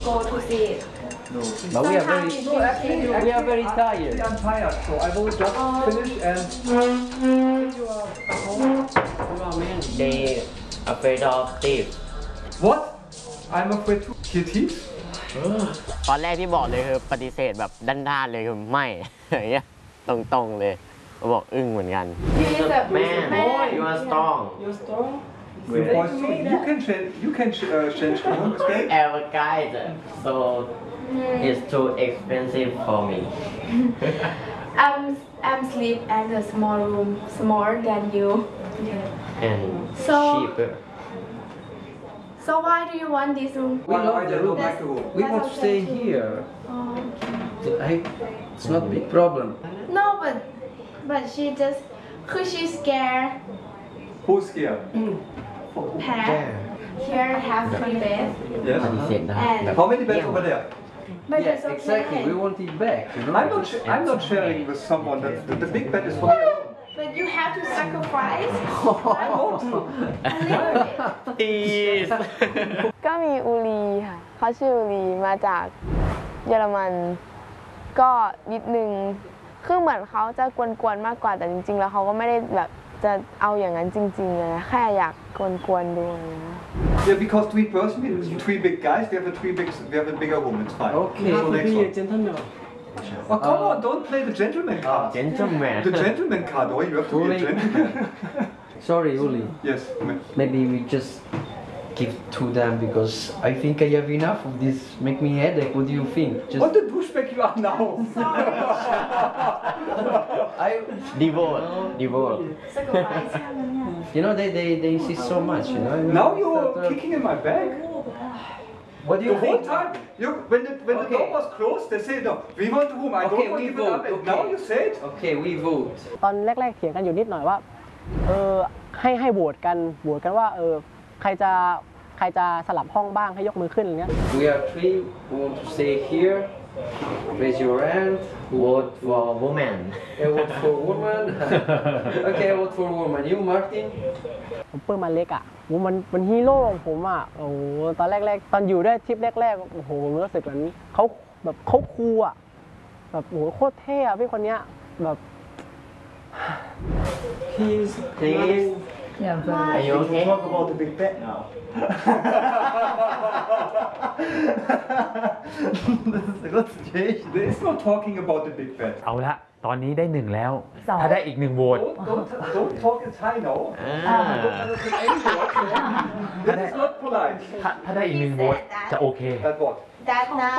go to see it. No. But we are very tired. I'm tired, so I will just finish and you are home. They afraid of thief. What? I'm afraid to hear thieves? ตอนแรกที่บอกเลยคือปฏิเสธแบบด้านๆเลยคือไม่อย่างเงี้ยตรงๆเลยเขาบอกอึ้งเหมือนกัน Man you are strong You're strong. You can change the room, okay? Our guide so it's too expensive for me I'm sleep at a small room, smaller than you. and cheaper. So why do you want this room? We love the room. Like the room. We want to stay here. It's not a big problem. No, but she just, cause she's scared. Who's here? Here have 3 beds. 'Yes. ปฏิเสธได้ And แบบ How many beds over there? but Yeah, it's okay. exactly. We want it back. You know. I'm not sharing with someone. The big bed is for me. But you have to sacrifice I want to. a little bit. Please ก็มีอูรีค่ะเขาชื่ออูรีมาจากเยอรมันก็นิดนึงคือเหมือนเขาจะกวนๆมากกว่าแต่จริงๆแล้วเขาก็ไม่ได้แบบจะเอาอย่างนั้นจริงๆเลยแค่อยากกวนๆดูนะ Yeah, because 3 persons, 3 big guys. We have a bigger room. It's fine. Okay. So next one. Gentleman. Oh, come on! Don't play the gentleman card. Gentleman The gentleman card. Oh, you have to be a gentleman. Sorry, Uli. Yes. Maybe we just give to them because I think I have enough of this. Make me headache. What do you think? Just What the douchebag you are now? Divorce Sacrifice. you know they insist so much. You know. Now you're kicking in my bag. What do The you whole think? time, when the Okay. door was closed, they say no. We want the room. I Okay, don't want we to give it up. vote, And now okay. you say it. Okay, we vote. ตอนแรกๆเถียงกันอยู่นิดหน่อยว่าให้โหวตกันว่าใครจะสลับห้องบ้างให้ยกมือขึ้นอะไรเงี้ย We are 3 who want to stay here. Raise your hand. vote for woman I vote for woman. Okay, I vote for woman. You, Martin? ผมเปิ้ลมาเล็กอ่ะมันฮีโร่ของผมอ่ะโอ้โหตอนแรกๆตอนอยู่ได้ทริปแรกๆโอ้โหผมรู้สึกเหมือนเขาคูลอ่ะแบบโอ้โหโคตรเท่อะพี่คนเนี้ยแบบ please are you okay Talk about the big bed now. This is a good situation. There is no talking about the big bed. เอาละตอนนี้ได้1แล้ว ถ้าได้อีก1โหวต Don't talk in Thai now. Don't understand any word. This is not polite. ถ้าได้อีก1โหวตจะโอเค That what? That now,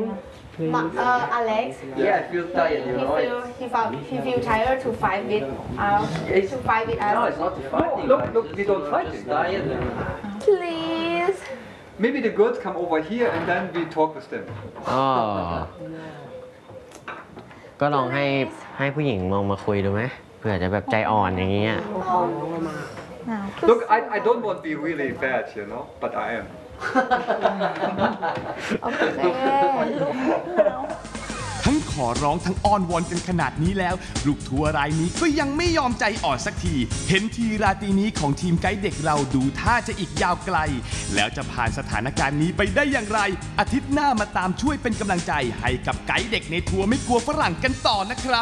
Alex, Yeah, I feel tired. You know. he feel tired to fight with It's- to fight with No, us. it's not fighting. Look, I'm look, just- we don't fight. Just tired. Please. Maybe the girls come over here and then we talk with them. ก็ลองให้ผู้หญิงลองมาคุยดูไหมเผื่อจะแบบใจอ่อนอย่างเงี้ย Look, I don't want to be really bad, you know, but I am. ทั้งขอร้องทั้งอ้อนวอนกันขนาดนี้แล้วลูกทัวร์รายนี้ก็ยังไม่ยอมใจอ่อนสักที เห็นทีราตรีนี้ของทีมไกด์เด็กเราดูท่าจะอีกยาวไกล แล้วจะผ่านสถานการณ์นี้ไปได้อย่างไร อาทิตย์หน้ามาตามช่วยเป็นกำลังใจให้กับไกด์เด็กในทัวร์ไม่กลัวฝรั่งกันต่อนะครับ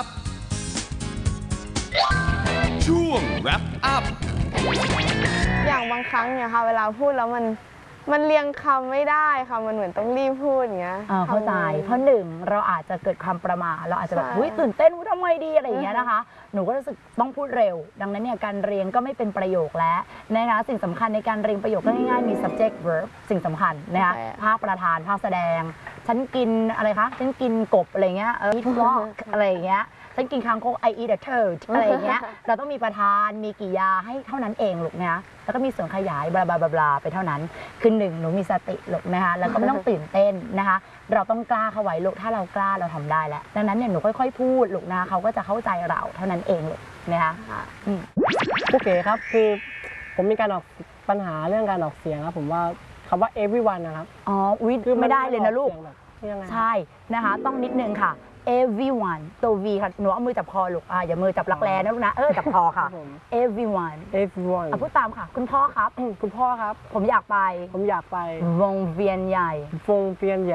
ช่วง wrap up อย่างบางครั้งเนี่ยค่ะเวลาพูดแล้วมันเรียงคำไม่ได้ค่ะมันเหมือนต้องรีบพูดอย่างเงี้ยเข้าใจเพราะ1เราอาจจะเกิดความประมาทเราอาจจะแบบตื่นเต้นทำไงดีอะไรอย่างเงี้ยนะคะหนูก็รู้สึกต้องพูดเร็วดังนั้นเนี่ยการเรียงก็ไม่เป็นประโยคแล้วนะคะสิ่งสำคัญในการเรียงประโยคก็ง่ายๆมี subject verb สิ่งสำคัญนะคะภาคประธานภาคแสดงฉันกินอะไรคะฉันกินกบอะไรเงี้ยeat frog อะไรอย่างเงี้ยฉันกินคางคก I eat a turd อะไรอย่างเงี้ยเราต้องมีประธานมีกริยาให้เท่านั้นเองลูกนะแล้วก็มีส่วนขยายบลาบลาบลาไปเท่านั้นคือ1หนูมีสติลูกนะคะแล้วก็ไม่ต้องตื่นเต้นนะคะเราต้องกล้าเข้าไว้ลูกถ้าเรากล้าเราทำได้แล้วดังนั้นเนี่ยหนูค่อยๆพูดลูกนะเขาก็จะเข้าใจเราเท่านั้นเองลูกนะคะโอเคครับคือผมมีการออกปัญหาเรื่องการออกเสียงครับผมว่าคำว่า everyone นะครับอุ๊ยไม่ได้เลยนะลูกยังไงใช่นะคะต้องนิดนึงค่ะ everyone ตัว V ค่ะหนูเอามือจับคอลูกอย่ามือจับรักแร้นะลูกนะจับคอค่ะ everyone พูดตามค่ะคุณพ่อครับคุณพ่อครับผมอยากไปวงเวียนใหญ่